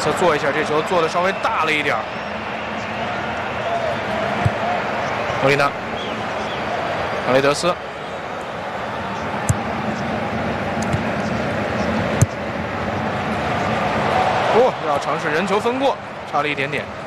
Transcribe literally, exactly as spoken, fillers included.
侧做一下，这球做的稍微大了一点。莫莉娜，卡雷德斯，哦，要尝试人球分过，差了一点点。